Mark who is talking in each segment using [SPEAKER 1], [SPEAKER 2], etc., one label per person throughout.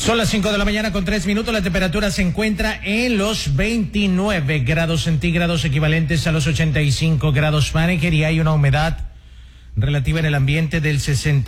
[SPEAKER 1] Son las 5 de la mañana con 3 minutos. La temperatura se encuentra en los 29 grados centígrados, equivalentes a los 85 grados Fahrenheit, y hay una humedad relativa en el ambiente del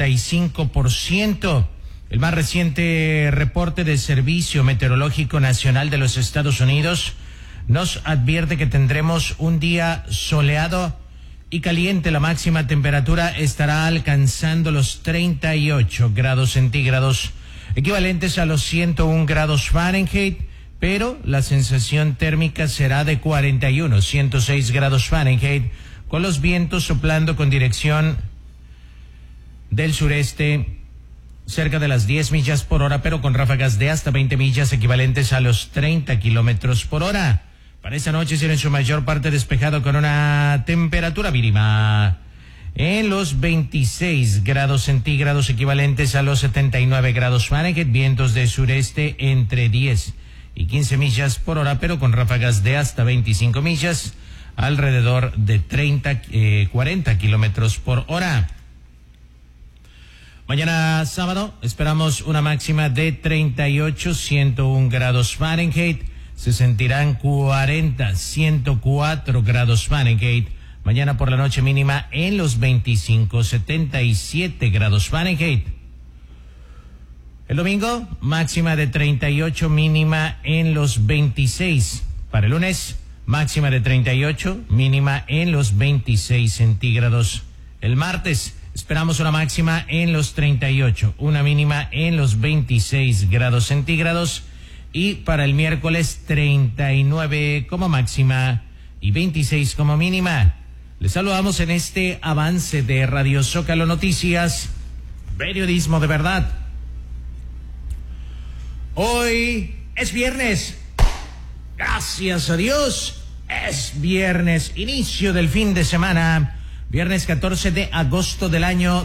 [SPEAKER 1] 65%. El más reciente reporte del Servicio Meteorológico Nacional de los Estados Unidos nos advierte que tendremos un día soleado y caliente. La máxima temperatura estará alcanzando los 38 grados centígrados, equivalentes a los 101 grados Fahrenheit, pero la sensación térmica será de 106 grados Fahrenheit, con los vientos soplando con dirección del sureste cerca de las 10 millas por hora, pero con ráfagas de hasta 20 millas, equivalentes a los 30 kilómetros por hora. Para esta noche será en su mayor parte despejado, con una temperatura mínima en los 26 grados centígrados, equivalentes a los 79 grados Fahrenheit, vientos de sureste entre 10 y 15 millas por hora, pero con ráfagas de hasta 25 millas, alrededor de 40 kilómetros por hora. Mañana sábado esperamos una máxima de 38, 101 grados Fahrenheit, se sentirán 104 grados Fahrenheit. Mañana por la noche mínima en los 25, 77 grados Fahrenheit. El domingo, máxima de 38, mínima en los 26. Para el lunes, máxima de 38, mínima en los 26 centígrados. El martes, esperamos una máxima en los 38, una mínima en los 26 grados centígrados. Y para el miércoles, 39 como máxima y 26 como mínima. Les saludamos en este avance de Radio Zócalo Noticias, periodismo de verdad. Hoy es viernes. Gracias a Dios, es viernes, inicio del fin de semana. Viernes 14 de agosto del año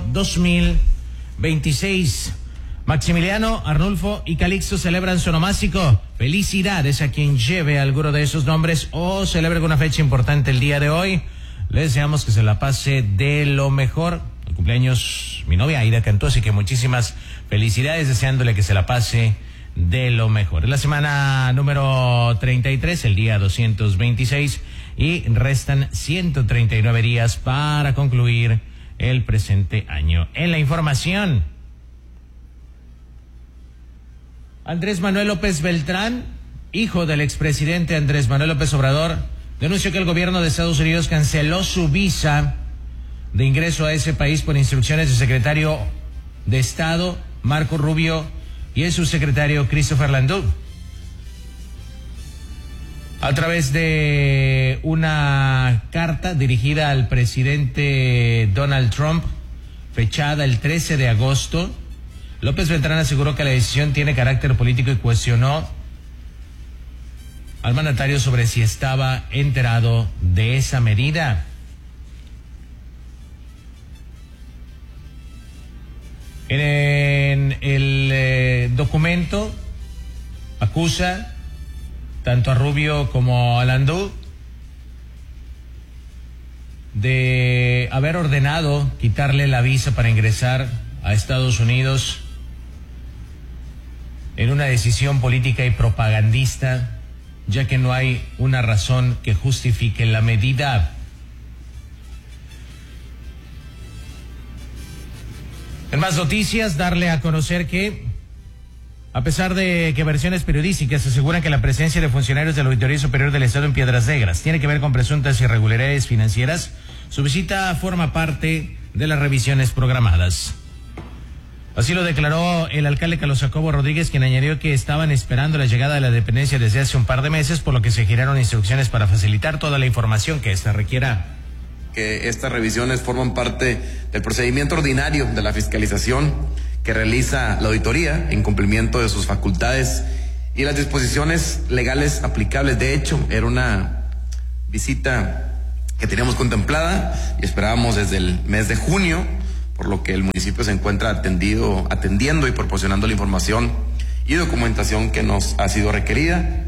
[SPEAKER 1] 2026. Maximiliano, Arnulfo y Calixto celebran su onomástico. Felicidades a quien lleve alguno de esos nombres o celebre una fecha importante el día de hoy. Les deseamos que se la pase de lo mejor. El cumpleaños mi novia Aida Cantú, así que muchísimas felicidades, deseándole que se la pase de lo mejor. Es la semana número 33, el día 226, y restan 139 días para concluir el presente año. En la información, Andrés Manuel López Beltrán, hijo del expresidente Andrés Manuel López Obrador, denunció que el gobierno de Estados Unidos canceló su visa de ingreso a ese país por instrucciones del secretario de Estado, Marco Rubio, y el subsecretario Christopher Landau. A través de una carta dirigida al presidente Donald Trump, fechada el 13 de agosto, López Beltrán aseguró que la decisión tiene carácter político y cuestionó al mandatario sobre si estaba enterado de esa medida. En el documento acusa tanto a Rubio como a Landau de haber ordenado quitarle la visa para ingresar a Estados Unidos en una decisión política y propagandista, ya que no hay una razón que justifique la medida. En más noticias, darle a conocer que, a pesar de que versiones periodísticas aseguran que la presencia de funcionarios de la Auditoría Superior del Estado en Piedras Negras tiene que ver con presuntas irregularidades financieras, su visita forma parte de las revisiones programadas. Así lo declaró el alcalde Carlos Jacobo Rodríguez, quien añadió que estaban esperando la llegada de la dependencia desde hace un par de meses, por lo que se giraron instrucciones para facilitar toda la información que ésta requiera.
[SPEAKER 2] Que estas revisiones forman parte del procedimiento ordinario de la fiscalización que realiza la auditoría en cumplimiento de sus facultades y las disposiciones legales aplicables. De hecho, era una visita que teníamos contemplada y esperábamos desde el mes de junio, por lo que el municipio se encuentra atendiendo y proporcionando la información y documentación que nos ha sido requerida.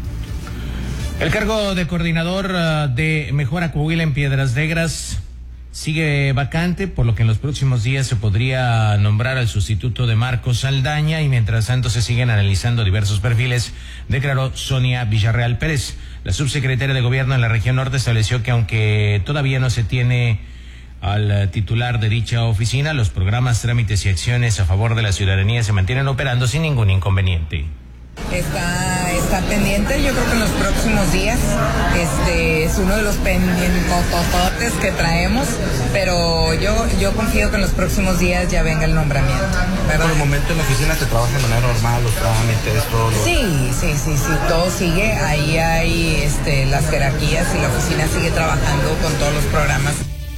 [SPEAKER 1] El cargo de coordinador de Mejora Coahuila en Piedras Negras sigue vacante, por lo que en los próximos días se podría nombrar al sustituto de Marcos Saldaña, y mientras tanto se siguen analizando diversos perfiles, declaró Sonia Villarreal Pérez. La subsecretaria de Gobierno en la región norte estableció que aunque todavía no se tiene al titular de dicha oficina, los programas, trámites y acciones a favor de la ciudadanía se mantienen operando sin ningún inconveniente.
[SPEAKER 3] Está pendiente, yo creo que en los próximos días es uno de los pendientes que traemos, pero yo confío que en los próximos días ya venga el nombramiento, ¿verdad?
[SPEAKER 4] Por el momento en la oficina se trabaja de manera normal, los trámites, todo lo...
[SPEAKER 3] Sí, todo sigue, ahí hay las jerarquías y la oficina sigue trabajando con todos los programas.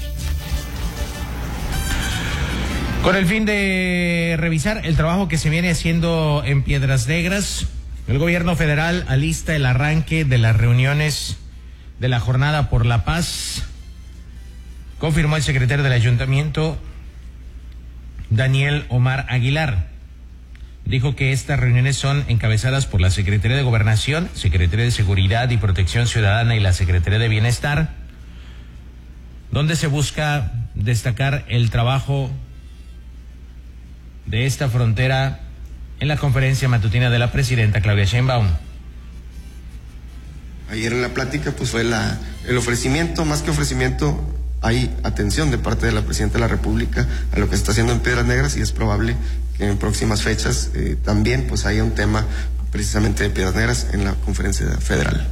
[SPEAKER 1] Con el fin de revisar el trabajo que se viene haciendo en Piedras Negras, el gobierno federal alista el arranque de las reuniones de la Jornada por la Paz, confirmó el secretario del ayuntamiento, Daniel Omar Aguilar. Dijo que estas reuniones son encabezadas por la Secretaría de Gobernación, Secretaría de Seguridad y Protección Ciudadana y la Secretaría de Bienestar, donde se busca destacar el trabajo de esta frontera en la conferencia matutina de la presidenta Claudia Sheinbaum.
[SPEAKER 5] Ayer en la plática pues fue el ofrecimiento, más que ofrecimiento, hay atención de parte de la presidenta de la República a lo que se está haciendo en Piedras Negras, y es probable que en próximas fechas también pues haya un tema precisamente de Piedras Negras en la conferencia federal.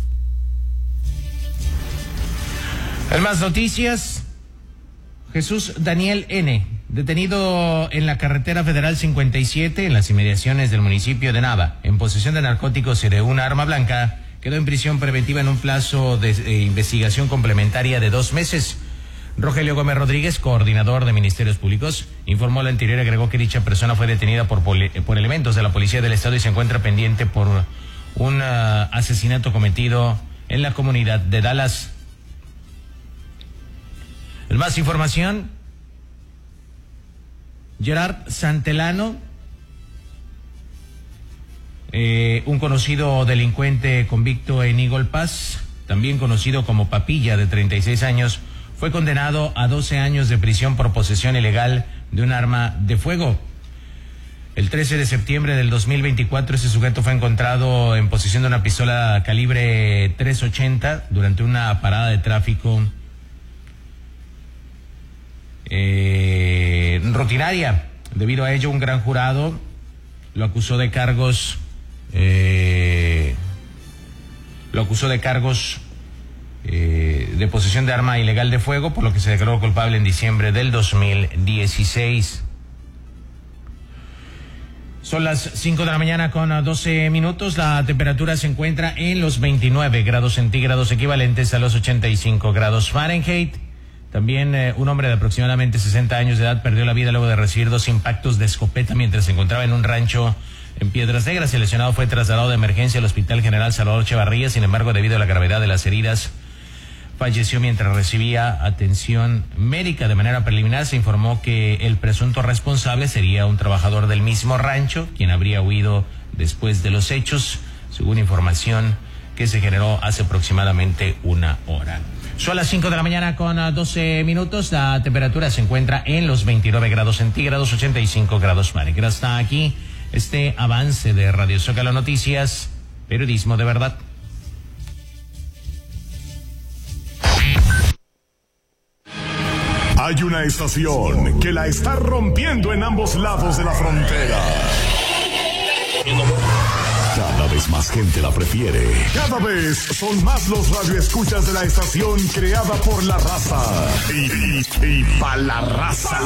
[SPEAKER 1] En más noticias, Jesús Daniel N., detenido en la carretera federal 57 en las inmediaciones del municipio de Nava, en posesión de narcóticos y de una arma blanca, quedó en prisión preventiva en un plazo de investigación complementaria de 2 meses. Rogelio Gómez Rodríguez, coordinador de Ministerios Públicos, informó lo anterior y agregó que dicha persona fue detenida por elementos de la Policía del Estado y se encuentra pendiente por un asesinato cometido en la comunidad de Dallas. En más información, Gerard Santelano, un conocido delincuente convicto en Eagle Pass, también conocido como Papilla, de 36 años, fue condenado a 12 años de prisión por posesión ilegal de un arma de fuego. El 13 de septiembre del 2024, ese sujeto fue encontrado en posesión de una pistola calibre .380 durante una parada de tráfico rutinaria. Debido a ello, un gran jurado lo acusó de cargos de posesión de arma ilegal de fuego, por lo que se declaró culpable en diciembre del 2016. Son las 5 de la mañana con 12 minutos. La temperatura se encuentra en los 29 grados centígrados, equivalentes a los 85 grados Fahrenheit. También un hombre de aproximadamente 60 años de edad perdió la vida luego de recibir 2 impactos de escopeta mientras se encontraba en un rancho en Piedras Negras. El lesionado fue trasladado de emergencia al Hospital General Salvador Chavarría. Sin embargo, debido a la gravedad de las heridas, falleció mientras recibía atención médica. De manera preliminar se informó que el presunto responsable sería un trabajador del mismo rancho, quien habría huido después de los hechos, según información que se generó hace aproximadamente 1 hora. Son las 5 de la mañana con 12 minutos. La temperatura se encuentra en los 29 grados centígrados, 85 grados Fahrenheit. Hasta aquí este avance de Radio Zócalo Noticias, periodismo de verdad.
[SPEAKER 6] Hay una estación que la está rompiendo en ambos lados de la frontera. Cada vez más gente la prefiere. Cada vez son más los radioescuchas de la estación creada por la raza. Y pa' la raza.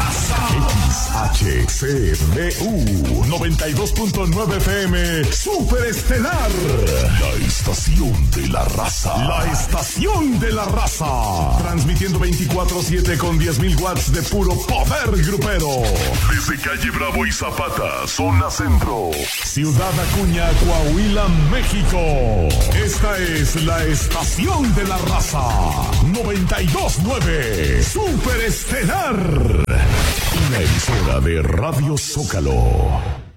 [SPEAKER 6] XHCBU 92.9 FM Super Estelar. La estación de la raza. La estación de la raza. Transmitiendo 24/7 con 10,000 watts de puro poder grupero. Desde calle Bravo y Zapata, zona centro. Ciudad Acuña, Coahuila, México. Esta es la estación de la raza. 92.9 Super Estelar. Una emisora de Radio Zócalo.